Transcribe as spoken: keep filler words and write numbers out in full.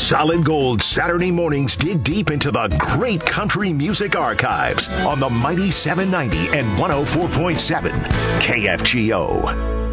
Solid Gold Saturday mornings dig deep into the great country music archives on the mighty seven ninety and one oh four point seven K F G O.